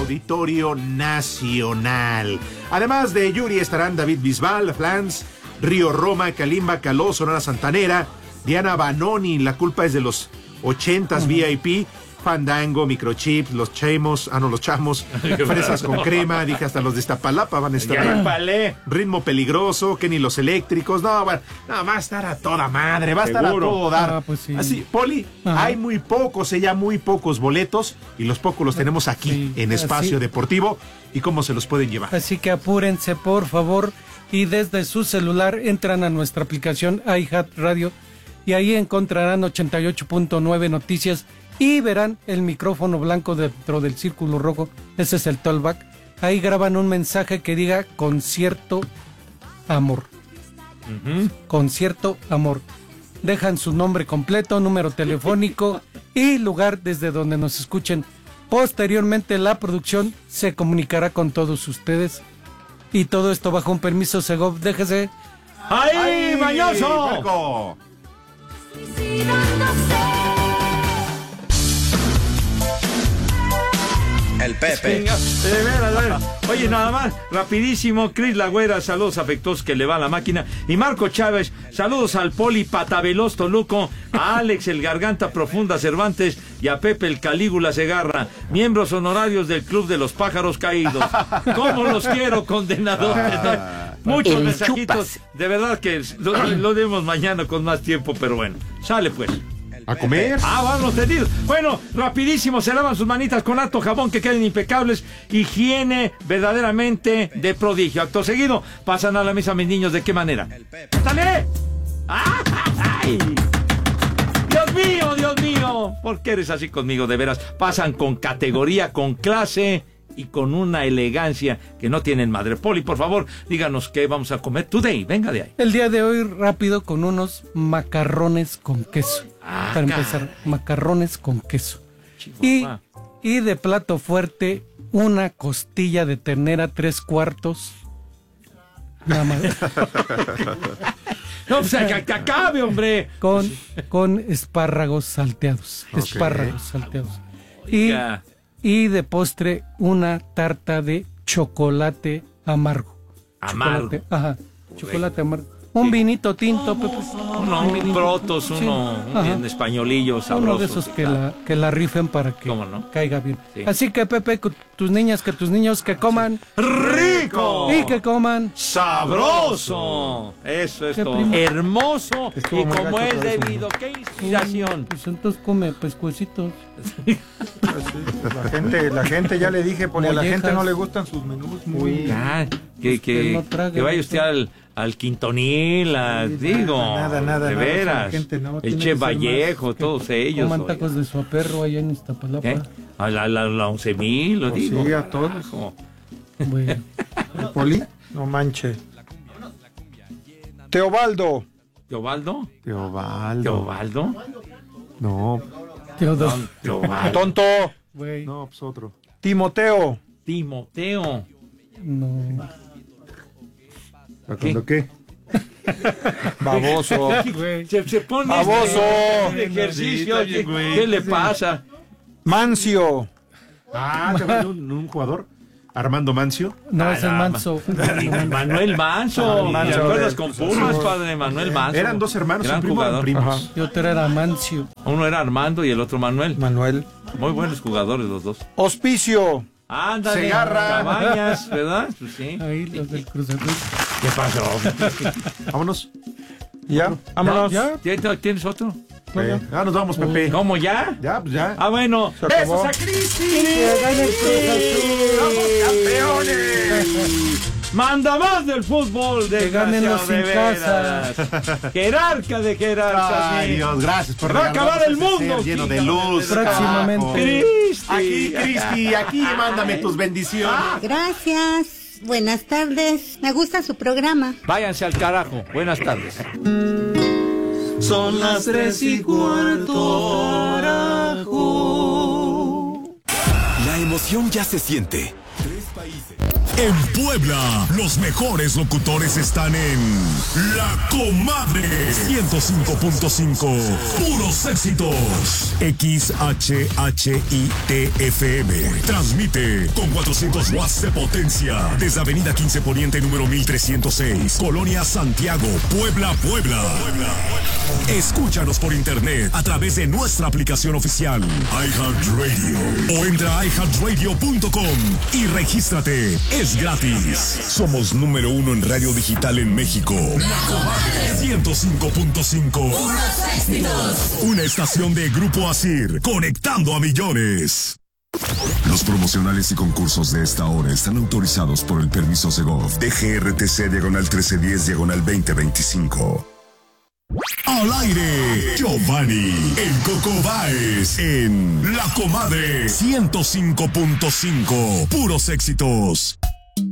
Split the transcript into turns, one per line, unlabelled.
Auditorio Nacional. Además de Yuri estarán David Bisbal, Flans, Río Roma, Kalimba, Caló, Sonora Santanera, Diana Banoni, La Culpa es de los 80s, VIP, Fandango, Microchips, los Chamos, los Chamos, Fresas con Crema, dije hasta los de Iztapalapa van a estar. Ritmo Peligroso, Kenny Los Eléctricos, no, va a estar a toda madre, va a estar a todo dar.
Pues sí.
Así, Poli, hay muy pocos boletos y los pocos los tenemos aquí en Espacio Deportivo. ¿Y cómo se los pueden llevar?
Así que apúrense, por favor, y desde su celular entran a nuestra aplicación iHeartRadio y ahí encontrarán 88.9 Noticias y verán el micrófono blanco dentro del círculo rojo. Ese es el tollback. Ahí graban un mensaje que diga concierto amor. Concierto amor. Dejan su nombre completo, número telefónico y lugar desde donde nos escuchen. Posteriormente la producción se comunicará con todos ustedes. Y todo esto bajo un permiso Segov. Déjese.
¡Ay, mañoso!
El Pepe.
De veras. Oye, nada más, rapidísimo. Cris Lagüera, saludos afectuosos que le va a la máquina. Y Marco Chávez, saludos al Poli Pataveloz Toluco, a Alex el Garganta Profunda Cervantes y a Pepe el Calígula Segarra, miembros honorarios del Club de los Pájaros Caídos. ¿Cómo los quiero, condenadores? Muchos mensajitos. De verdad que lo demos mañana con más tiempo, pero bueno, sale pues.
¿A comer?
Vamos tendidos. Bueno, rapidísimo, se lavan sus manitas con harto jabón que queden impecables. Higiene verdaderamente de prodigio. Acto seguido, pasan a la mesa mis niños. ¿De qué manera? ¡Dale! ¡Ay! Dios mío, ¿por qué eres así conmigo? De veras, pasan con categoría, con clase y con una elegancia que no tienen madre. Poli, por favor, díganos qué vamos a comer today. Venga de ahí.
El día de hoy rápido con unos macarrones con queso. Para empezar, macarrones con queso. Y de plato fuerte, una costilla de ternera 3/4. Nada más.
No, pues que acabe, hombre.
Con espárragos salteados. Okay. Espárragos salteados. Y de postre, una tarta de chocolate amargo. Chocolate amargo. Un vinito tinto, Pepe.
Un brotos, un españolillo sabroso.
Uno de esos que la rifen para que caiga bien. Sí. Así que, Pepe, tus niños que coman
rico
y que coman
sabroso. Eso es todo. Primo? Hermoso y como es debido. ¡Qué inspiración!
Pues entonces come pescuecitos.
La gente ya le dije, a la gente no le gustan sus menús muy...
Que vaya usted al Quintonil, nada, de veras, el Che Vallejo, todos ellos.
Coman tacos de suaperro allá en Iztapalapa.
A la 11,000, lo digo.
Sí, a todos. Bueno. ¿El Poli? No manche. Teobaldo.
¿Teobaldo?
No.
Teobaldo.
Tonto.
Wey.
No, pues otro. Timoteo.
No.
¿Cuándo qué? Baboso.
Se pone
baboso.
De ejercicio. ¿Qué le pasa?
Mancio.
Un jugador. Armando Mancio.
No, es el Manso.
Manuel Manso. ¿Te acuerdas con Pumas, padre? Manuel Manso.
Eran dos hermanos,
gran jugador.
Primos. Y otro era Mancio.
Uno era Armando y el otro Manuel. Muy buenos jugadores los dos.
Hospicio.
Ándale.
Segarra.
Cabañas, ¿verdad? Pues sí.
Ahí los del Cruz Azul.
¿Qué pasó?
Vámonos.
¿Ya? Vámonos.
¿Ya? ¿Tienes otro?
Nos vamos, Pepe.
¿Cómo ya?
Ya.
Bueno. ¡Besos a Cristi! ¡Vamos, campeones! Manda más del fútbol,
que ganen los sin casa.
Jerarca de jerarcas.
Ay, Dios, gracias por
va a acabar el mundo
lleno de luz.
Próximamente.
Cristi, aquí mándame tus bendiciones.
Gracias. Buenas tardes. Me gusta su programa.
Váyanse al carajo. Buenas tardes.
Son las 3:15. Carajo.
La emoción ya se siente. 3 países.
En Puebla, los mejores locutores están en La Comadre 105.5. Puros éxitos. XHHITFM. Transmite con 400 watts de potencia desde Avenida 15 Poniente número 1306, Colonia Santiago, Puebla. Escúchanos por internet a través de nuestra aplicación oficial iHeartRadio o entra a iHeartRadio.com y regístrate. Es gratis. Somos número 1 en radio digital en México. La Comadre 105.5. Una estación de Grupo Asir, conectando a millones. Los promocionales y concursos de esta hora están autorizados por el permiso Segov DGRTC /13/2025. Al aire, Giovanni, el Coco Báez, en La Comadre 105.5. Puros éxitos.